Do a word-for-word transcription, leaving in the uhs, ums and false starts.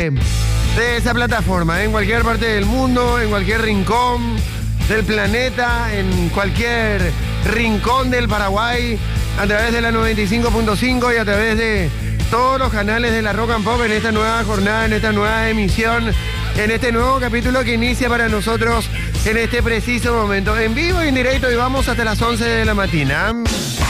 de, de esa plataforma, ¿eh? En cualquier parte del mundo, en cualquier rincón del planeta, en cualquier rincón del Paraguay, a través de la noventa y cinco punto cinco y a través de todos los canales de la Rock and Pop en esta nueva jornada, en esta nueva emisión, en este nuevo capítulo que inicia para nosotros en este preciso momento, en vivo y en directo, y vamos hasta las once de la mañana.